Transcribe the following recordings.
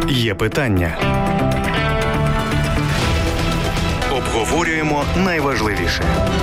Є питання. Обговорюємо найважливіше.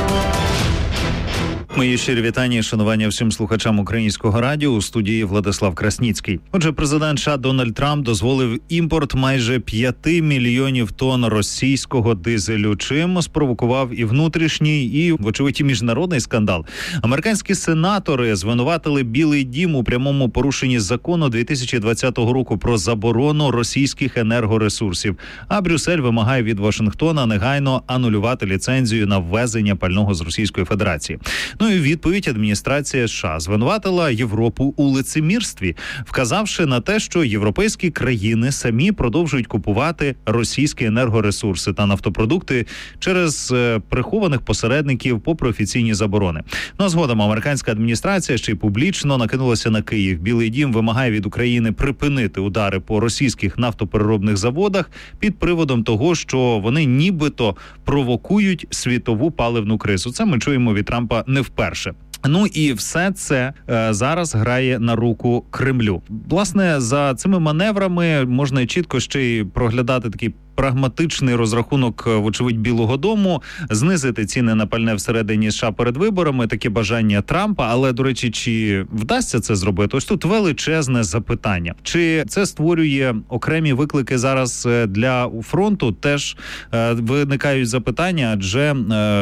Мої щирі вітання і шанування всім слухачам Українського радіо. У студії Владислав Красніцький. Отже, президент США Дональд Трамп дозволив імпорт майже 5 мільйонів тонн російського дизелю, чим спровокував і внутрішній, і, вочевидь, і міжнародний скандал. Американські сенатори звинуватили Білий дім у прямому порушенні закону 2020 року про заборону російських енергоресурсів, а Брюссель вимагає від Вашингтона негайно анулювати ліцензію на ввезення пального з Російської Федерації. Ну і відповідь адміністрація США звинуватила Європу у лицемірстві, вказавши на те, що європейські країни самі продовжують купувати російські енергоресурси та нафтопродукти через прихованих посередників попри офіційні заборони. Ну а згодом американська адміністрація ще й публічно накинулася на Київ. Білий дім вимагає від України припинити удари по російських нафтопереробних заводах під приводом того, що вони нібито провокують світову паливну кризу. Це ми чуємо від Трампа не вперше. Ну і все це зараз грає на руку Кремлю. Власне, за цими маневрами можна чітко ще й проглядати такий прагматичний розрахунок, вочевидь, Білого дому, знизити ціни на пальне всередині США перед виборами, таке бажання Трампа. Але, до речі, чи вдасться це зробити? Ось тут величезне запитання. Чи це створює окремі виклики зараз для фронту? Теж виникають запитання, адже,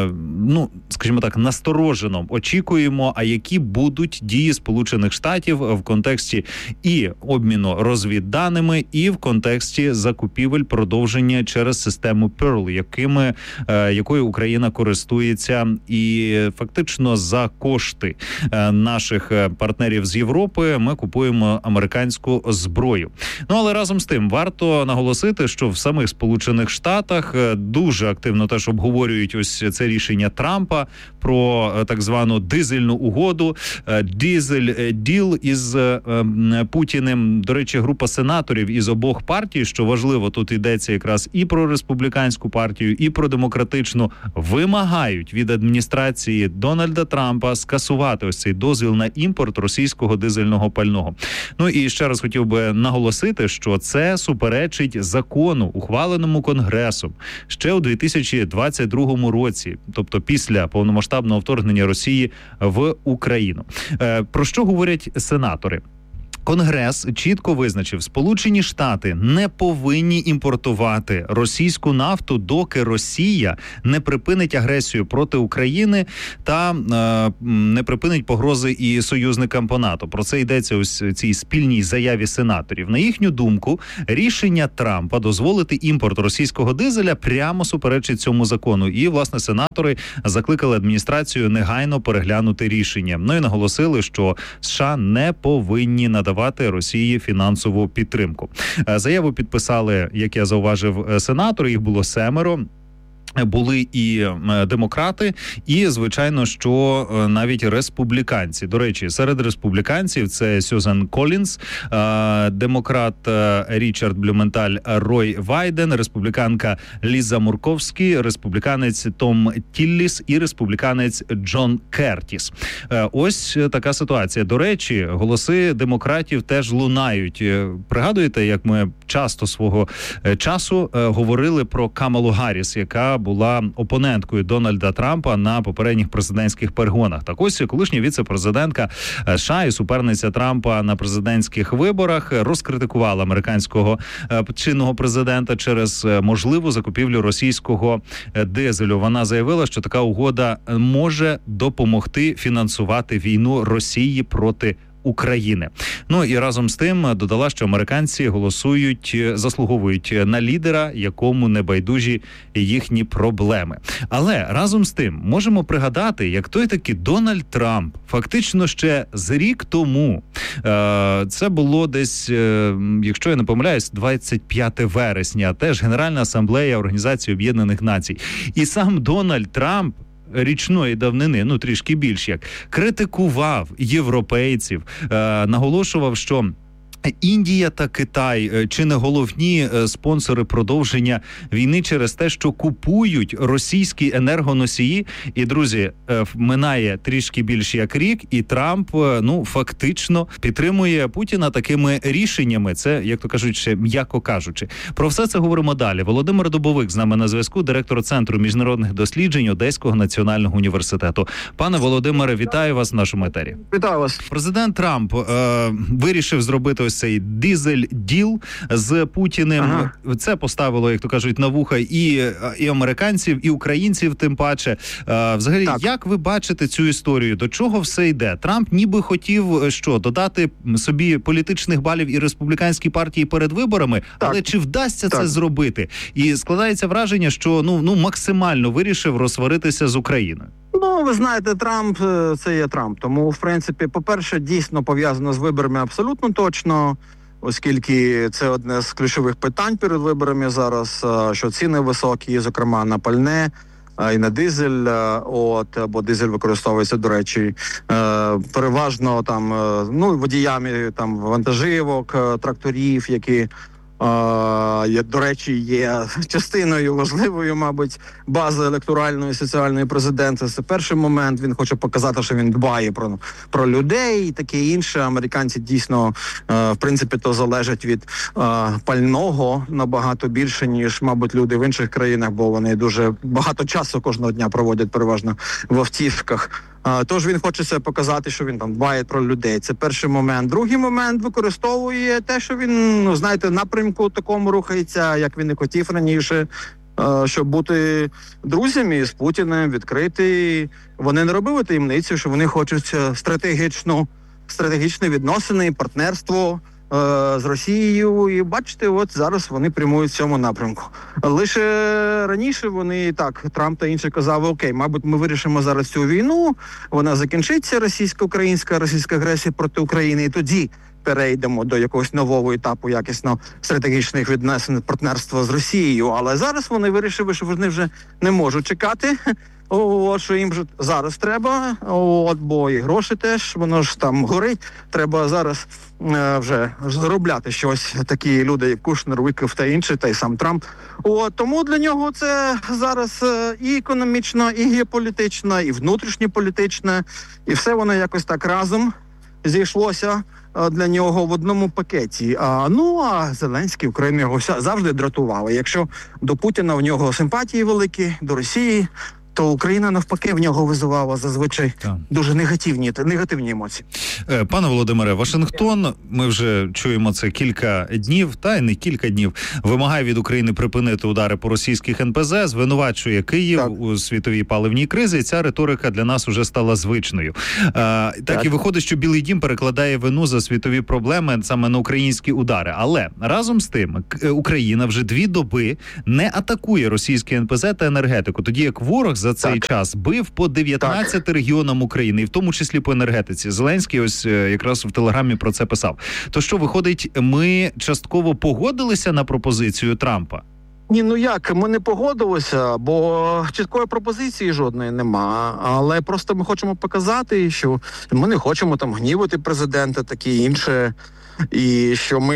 скажімо так, насторожено очікуємо, а які будуть дії Сполучених Штатів в контексті і обміну розвідданими, і в контексті закупівель продовження через систему Pearl, якою Україна користується, і фактично за кошти наших партнерів з Європи ми купуємо американську зброю. Ну, але разом з тим варто наголосити, що в самих Сполучених Штатах дуже активно теж обговорюють ось це рішення Трампа про так звану дизельну угоду, дизель-діл із Путіним. До речі, група сенаторів із обох партій, що важливо, тут йдеться якраз і про республіканську партію, і про демократичну, вимагають від адміністрації Дональда Трампа скасувати ось цей дозвіл на імпорт російського дизельного пального. Ну і ще раз хотів би наголосити, що це суперечить закону, ухваленому Конгресом ще у 2022 році, тобто після повномасштабного вторгнення Росії в Україну. Про що говорять сенатори? Конгрес чітко визначив, Сполучені Штати не повинні імпортувати російську нафту, доки Росія не припинить агресію проти України та не припинить погрози і союзникам по НАТО. Про це йдеться ось цій спільній заяві сенаторів. На їхню думку, рішення Трампа дозволити імпорт російського дизеля прямо суперечить цьому закону. І, власне, сенатори закликали адміністрацію негайно переглянути рішення. Ну і наголосили, що США не повинні надавати Росії фінансову підтримку. Заяву підписали, як я зауважив, сенатори, їх було 7. Були і демократи, і, звичайно, що навіть республіканці. До речі, серед республіканців це Сюзан Колінс, демократ Річард Блюменталь, Рой Вайден, республіканка Ліза Мурковський, республіканець Том Тілліс і республіканець Джон Кертіс. Ось така ситуація. До речі, голоси демократів теж лунають. Пригадуєте, як ми часто свого часу говорили про Камалу Гарріс, яка була опоненткою Дональда Трампа на попередніх президентських перегонах. Так ось колишня віце-президентка США і суперниця Трампа на президентських виборах розкритикувала американського чинного президента через можливу закупівлю російського дизелю. Вона заявила, що така угода може допомогти фінансувати війну Росії проти України. Ну і разом з тим додала, що американці заслуговують на лідера, якому не байдужі їхні проблеми. Але разом з тим можемо пригадати, як той таки Дональд Трамп фактично ще з рік тому, це було десь, якщо я не помиляюсь, 25 вересня, теж Генеральна асамблея Організації Об'єднаних Націй. І сам Дональд Трамп річної давнини, трішки більш як, критикував європейців, наголошував, що Індія та Китай чи не головні спонсори продовження війни через те, що купують російські енергоносії? І, друзі, минає трішки більш як рік, і Трамп, фактично підтримує Путіна такими рішеннями. Це, як то кажуть, ще м'яко кажучи. Про все це говоримо далі. Володимир Дубовик з нами на зв'язку, директор Центру міжнародних досліджень Одеського національного університету. Пане Володимире, вітаю вас в нашому етері. Вітаю вас. Президент Трамп вирішив зробити цей дизель-діл з Путіним. Ага. Це поставило, як то кажуть, на вуха і американців, і українців тим паче. Взагалі, так. Як ви бачите цю історію? До чого все йде? Трамп ніби хотів, додати собі політичних балів і республіканській партії перед виборами, так. Але чи вдасться це зробити? І складається враження, що максимально вирішив розсваритися з Україною. Ви знаєте, Трамп – це є Трамп. Тому, в принципі, по-перше, дійсно пов'язано з виборами абсолютно точно, оскільки це одне з ключових питань перед виборами зараз, що ціни високі, зокрема на пальне і на дизель, бо дизель використовується, до речі, переважно водіями вантажівок, тракторів, які до речі, є частиною важливою, мабуть, бази електоральної, соціальної президента. Це перший момент. Він хоче показати, що він дбає про людей і таке інше. Американці дійсно, в принципі, то залежать від пального набагато більше, ніж, мабуть, люди в інших країнах, бо вони дуже багато часу кожного дня проводять переважно в автівках. Тож він хоче себе показати, що він дбає про людей. Це перший момент. Другий момент використовує те, що він, напрямку такому рухається, як він і хотів раніше, щоб бути друзями з Путіним, відкрити. Вони не робили таємницю, що вони хочуть стратегічні відносини, партнерство з Росією, і бачите, зараз вони прямують в цьому напрямку. Лише раніше Трамп та інші казали, окей, мабуть, ми вирішимо зараз цю війну, вона закінчиться, російсько-українська агресія проти України, і тоді перейдемо до якогось нового етапу якісно стратегічних відносин партнерства з Росією. Але зараз вони вирішили, що вони вже не можуть чекати, що їм вже зараз треба, бо і гроші теж, воно ж там горить. Треба зараз вже заробляти щось, такі люди, як Кушнер, Віков та інші, та й сам Трамп. Тому для нього це зараз і економічно, і геополітично, і внутрішньополітичне, і все воно якось так разом зійшлося для нього в одному пакеті. А Зеленський, Україна його завжди дратувала. Якщо до Путіна в нього симпатії великі, до Росії, то Україна навпаки в нього визивала зазвичай дуже негативні емоції. Пане Володимире, Вашингтон, ми вже чуємо це кілька днів, та й не кілька днів, вимагає від України припинити удари по російських НПЗ, звинувачує Київ у світовій паливній кризі. Ця риторика для нас уже стала звичною. Так і виходить, що Білий дім перекладає вину за світові проблеми саме на українські удари. Але разом з тим Україна вже 2 доби не атакує російські НПЗ та енергетику, тоді як ворог за цей час бив по 19 регіонам України, і в тому числі по енергетиці. Зеленський ось якраз в Телеграмі про це писав. То що, виходить, ми частково погодилися на пропозицію Трампа? Ні, ми не погодилися, бо чіткої пропозиції жодної нема. Але просто ми хочемо показати, що ми не хочемо гнівити президента, таке інше. І що ми,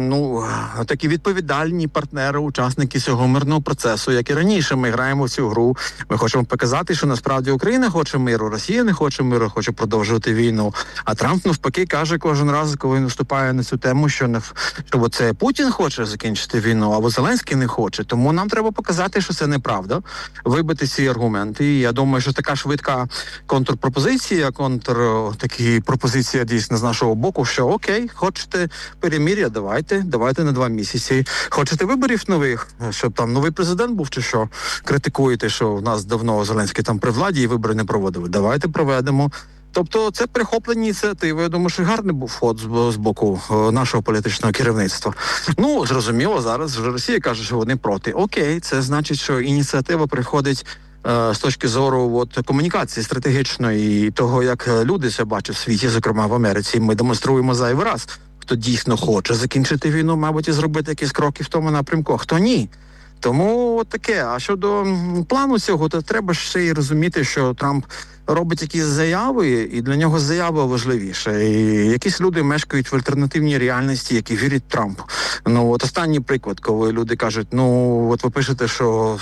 такі відповідальні партнери, учасники цього мирного процесу, як і раніше, ми граємо в цю гру. Ми хочемо показати, що насправді Україна хоче миру, Росія не хоче миру, хоче продовжувати війну. А Трамп навпаки каже кожен раз, коли він виступає на цю тему, що це Путін хоче закінчити війну, а Зеленський не хоче. Тому нам треба показати, що це неправда, вибити ці аргументи. І я думаю, що така швидка контрпропозиція, такі пропозиція дійсно з нашого боку, що окей, хочете перемир'я, давайте на 2 місяці. Хочете виборів нових, щоб там новий президент був чи що? Критикуєте, що в нас давно Зеленський там при владі і вибори не проводили. Давайте проведемо. Тобто це перехоплені ініціативи. Я думаю, що гарний був ход з боку нашого політичного керівництва. Зрозуміло, зараз вже Росія каже, що вони проти. Окей, це значить, що ініціатива приходить з точки зору комунікації стратегічної і того, як люди себе бачать в світі, зокрема в Америці. Ми демонструємо зайвий раз, хто дійсно хоче закінчити війну, мабуть, і зробити якісь кроки в тому напрямку, а хто ні. Тому от таке. А щодо плану цього, то треба ще й розуміти, що Трамп робить якісь заяви, і для нього заява важливіша. І якісь люди мешкають в альтернативній реальності, які вірять Трампу. Ну, от останній приклад, коли люди кажуть, ну, от ви пишете, що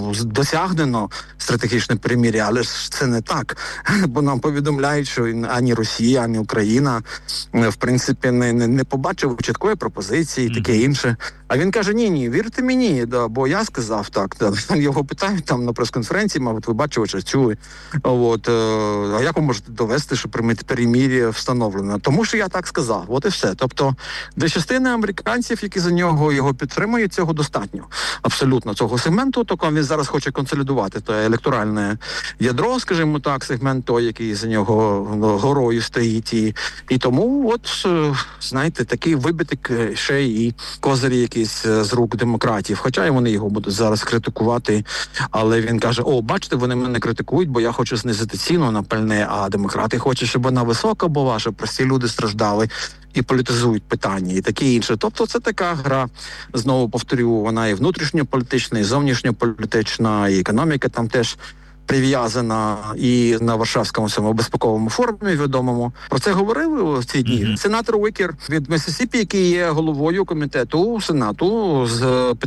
досягнено стратегічне перемир'я, але ж це не так. Бо нам повідомляють, що ані Росія, ані Україна, в принципі, не побачили чіткої пропозиції і таке інше. А він каже, ні, вірте мені, да, бо я сказав так. Да. Його питають там на прес-конференції, мабуть, ви бачили, чи чули. От, а як ви можете довести, що перемир'я встановлено? Тому що я так сказав, от і все. Тобто, для частини американців, які за нього його підтримують, цього достатньо. Абсолютно, цього сегменту, тобто він зараз хоче консолідувати те електоральне ядро, скажімо так, сегмент той, який за нього горою стоїть. І тому, от, знаєте, такий вибиток ще і козирі якісь з рук демократів. Хоча вони його будуть зараз критикувати, але він каже, бачите, вони мене критикують, бо я хочу знизити ціну на пальне, а демократи хочуть, щоб вона висока була, щоб прості люди страждали і політизують питання, і таке інше. Тобто це така гра, знову повторю, вона і внутрішньополітична, і зовнішньополітична, і економіка там теж прив'язана, і на Варшавському цьому безпековому форумі відомому. Про це говорили в ці дні. Сенатор Уікер від Миссисіпі, який є головою комітету Сенату з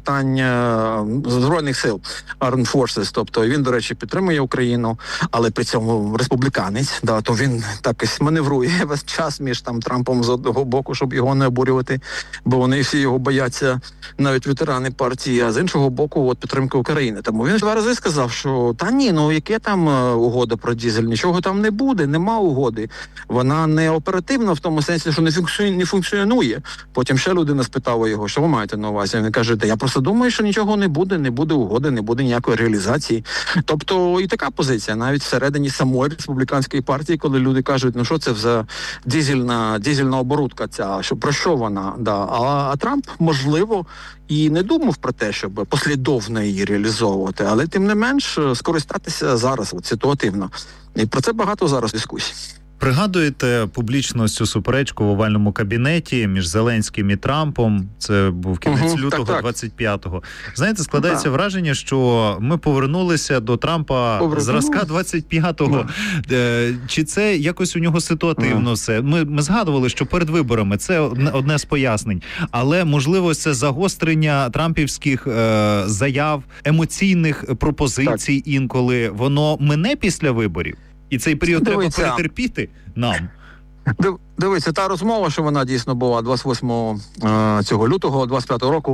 питання Збройних сил, Armed Forces, тобто він, до речі, підтримує Україну, але при цьому республіканець, да, то він так маневрує весь час між там Трампом з одного боку, щоб його не обурювати, бо вони всі його бояться, навіть ветерани партії, а з іншого боку, от підтримка України. Тому він 2 рази сказав, що яке там угода про дизель, нічого там не буде, нема угоди. Вона не оперативна в тому сенсі, що не функціонує. Потім ще людина спитала його, що ви маєте на увазі? Він каже, я просто думаю, що нічого не буде угоди, не буде ніякої реалізації. Тобто і така позиція, навіть всередині самої республіканської партії, коли люди кажуть, що це за дизельна оборудка ця, про що вона? Да. А Трамп, можливо, і не думав про те, щоб послідовно її реалізовувати, але тим не менш скористатися зараз ситуативно. І про це багато зараз дискусій. Пригадуєте публічно цю суперечку в овальному кабінеті між Зеленським і Трампом? Це був кінець лютого 25-го. Знаєте, складається враження, що ми повернулися до Трампа зразка 25-го. Чи це якось у нього ситуативно все? Ми згадували, що перед виборами це одне з пояснень. Але, можливо, це загострення трампівських заяв, емоційних пропозицій інколи. Воно мине після виборів? І цей період треба перетерпіти нам. Дивіться, та розмова, що вона дійсно була 28 цього лютого 25-го року,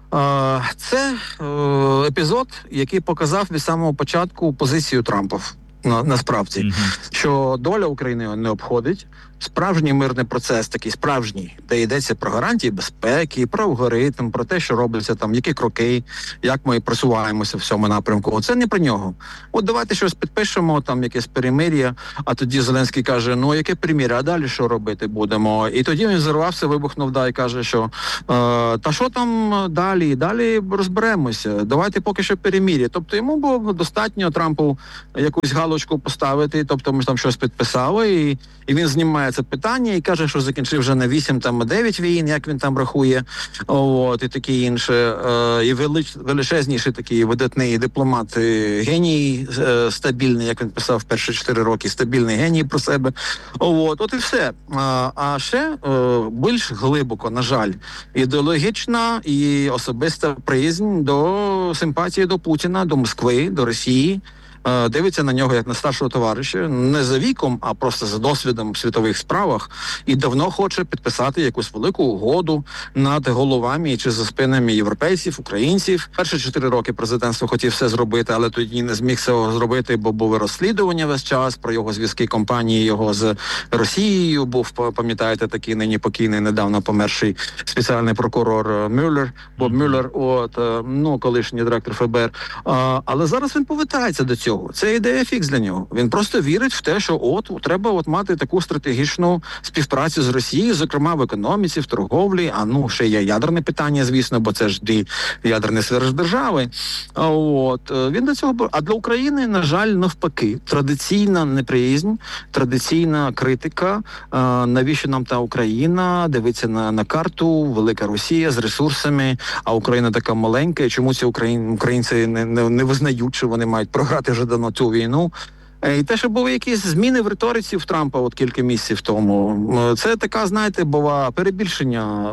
це епізод, який показав від самого початку позицію Трампа. Насправді, що доля України не обходить. Справжній мирний процес, такий справжній, де йдеться про гарантії безпеки, про алгоритм, про те, що робиться там, які кроки, як ми просуваємося в цьому напрямку. Це не про нього. От давайте щось підпишемо, там якесь перемир'я, а тоді Зеленський каже, яке перемир'я, а далі що робити будемо? І тоді він зірвався, вибухнув, і каже, що та що там далі розберемося, давайте поки що перемир'я. Тобто йому було достатньо Трампу якусь галочку поставити, тобто ми там щось підписали, і він знімає це питання і каже, що закінчив вже на 8 там 9 війн, як він там рахує, і таке інше. І величезніший такий видатний дипломат, геній стабільний, як він писав в перші 4 роки, стабільний геній про себе. От і все. А ще більш глибоко, на жаль, ідеологічна і особиста приязнь до симпатії до Путіна, до Москви, до Росії. Дивиться на нього як на старшого товариша, не за віком, а просто за досвідом в світових справах, і давно хоче підписати якусь велику угоду над головами чи за спинами європейців, українців. Перші 4 роки президентство хотів все зробити, але тоді не зміг цього зробити, бо були розслідування весь час про його зв'язки компанії його з Росією. Був, пам'ятаєте, такий нині покійний, недавно померший спеціальний прокурор Мюллер, Боб Мюллер, колишній директор ФБР. Але зараз він повертається до цього. цього. Це ідея фікс для нього. Він просто вірить в те, що треба мати таку стратегічну співпрацю з Росією, зокрема в економіці, в торговлі, ще є ядерне питання, звісно, бо це ж ядерні сверхдержави. Він до цього... А для України, на жаль, навпаки, традиційна неприязнь, традиційна критика. Навіщо нам та Україна? Дивиться на карту, велика Росія з ресурсами, а Україна така маленька, і чому ці українці не визнають, що вони мають програти вже давно цю війну. І те, що були якісь зміни в риториці в Трампа кілька місяців тому, це така, знаєте, була перебільшення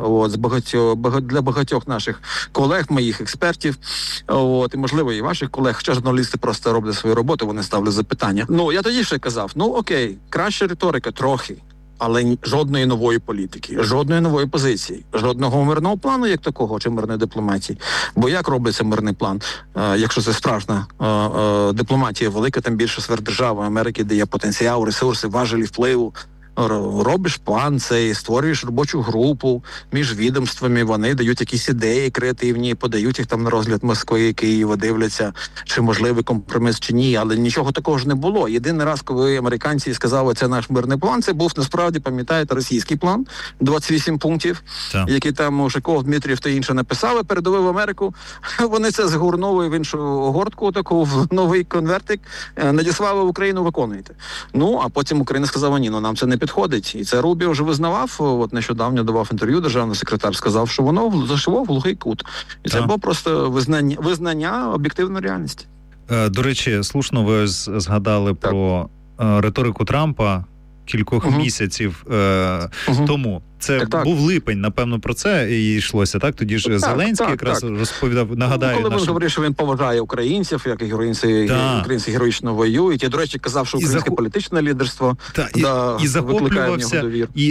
для багатьох наших колег, моїх експертів, і, можливо, і ваших колег, хоча журналісти просто роблять свою роботу, вони ставлять запитання. Я тоді ще казав, окей, краща риторика трохи, але жодної нової політики, жодної нової позиції, жодного мирного плану, як такого, чи мирної дипломатії. Бо як робиться мирний план? Якщо це справжня дипломатія велика, там більше сверхдержави Америки, де є потенціал, ресурси, важелі впливу. Робиш план цей, створюєш робочу групу між відомствами, вони дають якісь ідеї креативні, подають їх там на розгляд Москви і Києва, дивляться, чи можливий компроміс, чи ні, але нічого такого ж не було. Єдиний раз, коли американці сказали, це наш мирний план, це був насправді, пам'ятаєте, російський план, 28 пунктів, які там Ушаков, Дмитрієв та інше написали, передали в Америку, вони це згорнули в іншу огортку, таку в новий конвертик, надіслали в Україну, виконуєте. А потім Україна сказала, ні, нам це не підходить. І це Рубіо вже визнавав, нещодавно давав інтерв'ю, державний секретар сказав, що воно зайшло в глухий кут. І це було просто визнання об'єктивної реальності. До речі, слушно ви згадали про риторику Трампа кількох місяців тому. Це був липень, напевно, про це і йшлося, так? Тоді ж Зеленський якраз розповідав, нагадаю. Коли він говорив, що він поважає українців, як і українці героїчно воюють. І, до речі, казав, що українське політичне лідерство і захоплювався,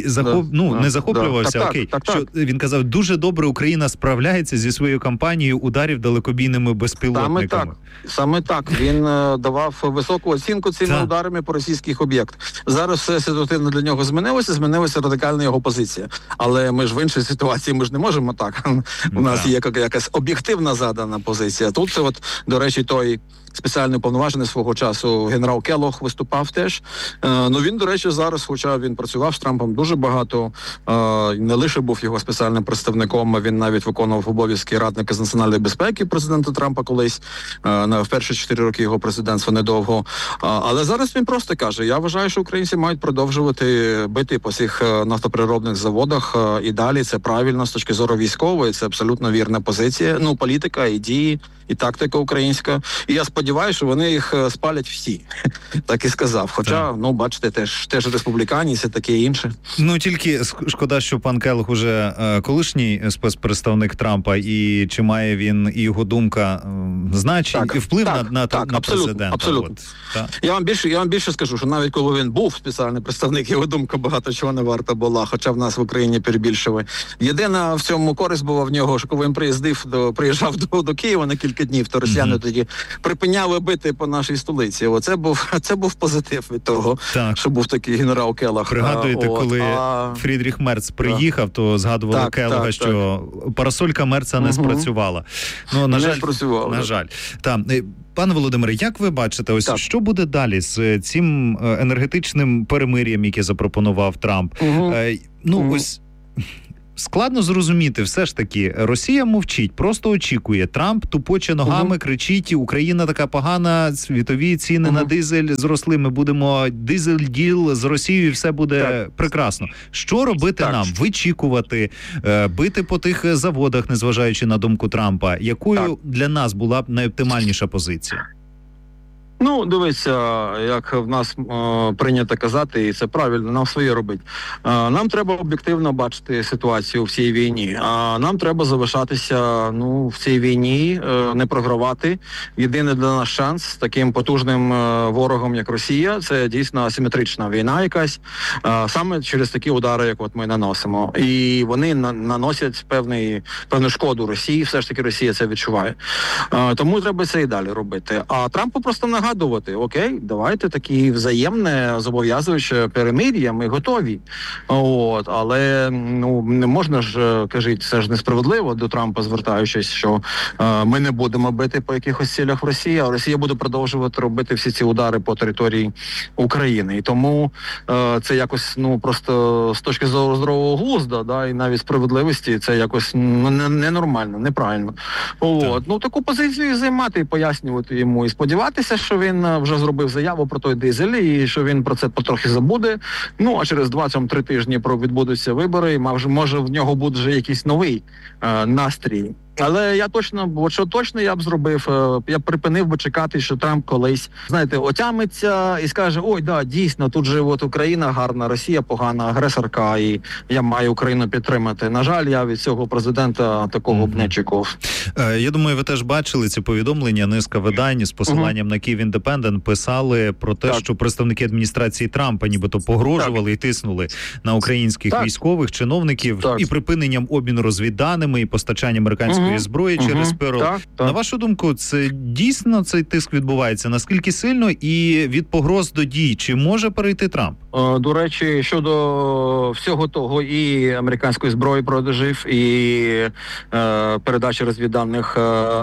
не захоплювався, що він казав, дуже добре Україна справляється зі своєю кампанією ударів далекобійними безпілотниками. Саме так. Він давав високу оцінку цими ударами по російських об'єктах. Зараз все ситуативно для нього змінилася радикальна його позиція. Але ми ж в іншій ситуації, ми ж не можемо так. У нас є якась об'єктивна задана позиція. Тут це до речі, той спеціальний уповноважений свого часу генерал Келлог виступав теж. Він, до речі, зараз, хоча він працював з Трампом дуже багато, не лише був його спеціальним представником, він навіть виконував обов'язки радника з національної безпеки президента Трампа колись, в перші 4 роки його президентства недовго. Але зараз він просто каже, я вважаю, що українці мають продовжувати бити по цих нафтопереробних заводах і далі. Це правильно з точки зору військової, це абсолютно вірна позиція. Політика, і дії, і тактика українська. І я сподіваюся, що вони їх спалять всі. Так і сказав. Хоча, бачите, теж республіканці, таке інше. Тільки шкода, що пан Келлог уже колишній спецпредставник Трампа, і чи має він і його думка значення і вплив на президента. Абсолютно. Я вам більше скажу, що навіть коли він був спеціальний представник, його думка багато чого не варта була, хоча в нас в Україні перебільшили. Єдина в цьому користь була в нього, що коли він приїжджав до Києва на кілька днів, то росіяни тоді припиняли бити по нашій столиці. Це був позитив від того, що був такий генерал Келлог. Пригадуєте, коли Фрідріх Мерц приїхав, то згадували Келлога, що парасолька Мерца не спрацювала. На жаль. Пане Володимире, як ви бачите, що буде далі з цим енергетичним перемир'ям, яке запропонував Трамп? Складно зрозуміти, все ж таки, Росія мовчить, просто очікує. Трамп тупоче ногами, кричить, Україна така погана, світові ціни на дизель зросли, ми будемо дизель-діл з Росією, все буде прекрасно. Що робити нам? Вичікувати, бити по тих заводах, незважаючи на думку Трампа? Якою для нас була б найоптимальніша позиція? Дивіться, як в нас прийнято казати, і це правильно, нам своє робить. Нам треба об'єктивно бачити ситуацію в цій війні. Нам треба залишатися в цій війні, не програвати. Єдиний для нас шанс з таким потужним ворогом, як Росія, це дійсно асиметрична війна якась, саме через такі удари, як ми наносимо. І вони наносять певну шкоду Росії, все ж таки Росія це відчуває. Тому треба це і далі робити. А Трампу просто нагадує, нагадувати, окей, давайте такі взаємне зобов'язуюче перемир'я, ми готові. От, але не можна ж, кажіть, це ж несправедливо до Трампа звертаючись, що ми не будемо бити по якихось цілях в Росії, а Росія буде продовжувати робити всі ці удари по території України. І тому це якось, просто з точки зору здорового глузду, да, і навіть справедливості, це якось ненормально, неправильно. От, таку позицію займати і пояснювати йому, і сподіватися, що він вже зробив заяву про той дизель, і що він про це потрохи забуде. А через 2-3 тижні відбудуться вибори, і може в нього буде вже якийсь новий настрій. Але я точно б зробив, я б припинив би чекати, що Трамп колись, отямиться і скаже, ой, да, дійсно, тут же Україна гарна, Росія погана, агресорка, і я маю Україну підтримати. На жаль, я від цього президента такого б не чекав. Я думаю, ви теж бачили ці повідомлення, низка видань з посиланням на Київ Індепендент писали про те, що представники адміністрації Трампа нібито погрожували і тиснули на українських військових, чиновників і припиненням обміну розвідданими і постачання американської зброї через Перл. На вашу думку, це дійсно цей тиск відбувається? Наскільки сильно і від погроз до дій? Чи може перейти Трамп? До речі, щодо всього того, і американської зброї продажів, і передачі розвідданих,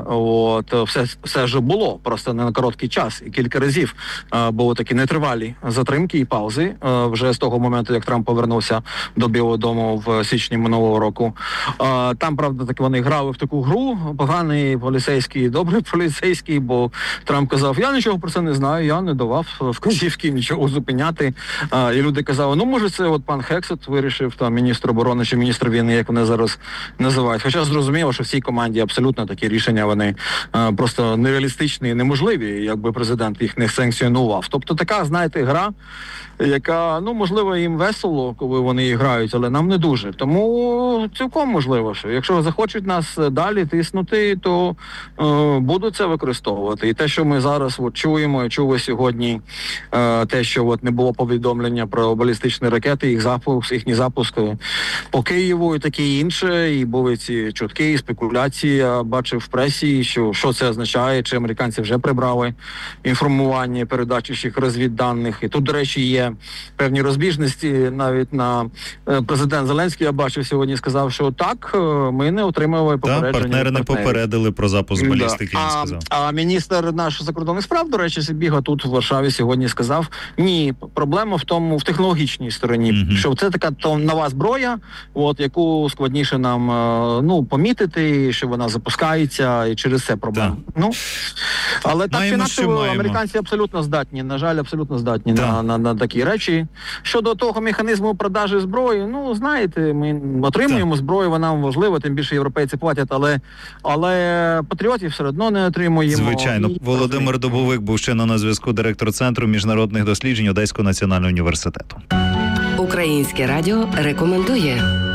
все ж було, просто не на короткий час. І кілька разів були такі нетривалі затримки і паузи вже з того моменту, як Трамп повернувся до Білого дому в січні минулого року. Там, правда, так вони грали в таку гру, поганий поліцейський, добрий поліцейський, бо Трамп казав, я нічого про це не знаю, я не давав вказівки нічого зупиняти. І люди казали, може це пан Хексет вирішив, там, міністр оборони чи міністр війни, як вони зараз називають. Хоча зрозуміло, що в цій команді абсолютно такі рішення, вони просто нереалістичні і неможливі, якби президент їх не санкціонував. Тобто така, гра, яка, можливо, їм весело, коли вони грають, але нам не дуже. Тому цілком можливо, що якщо захочуть нас далі тиснути, то будуть це використовувати. І те, що ми зараз чуємо, і чули сьогодні, те, що не було повідомлення про балістичні ракети, їхні запуски по Києву і таке інше, і були ці чутки, спекуляції, я бачив в пресі, що це означає, чи американці вже прибрали інформування, передачу всіх розвідданих. І тут, до речі, є певні розбіжності, навіть на президент Зеленський, я бачив сьогодні, сказав, що так, ми не отримали попередження. Партнери не попередили про запуск балістики, він сказав. А міністр наш закордонних справ, до речі, Сибіга тут в Варшаві сьогодні сказав, ні, проблема в технологічній стороні, що це така нова зброя, яку складніше нам помітити, що вона запускається, і через це проблема. Але так чи інакше, американці абсолютно здатні, на жаль, на такі речі. Щодо того механізму продажі зброї, знаєте, ми отримуємо зброю, вона важлива, тим більше європейці платять, але патріотів все одно не отримуємо. Звичайно. Володимир Дубовик був ще на зв'язку, директор Центру міжнародних досліджень Одеського національного університету. Українське радіо рекомендує.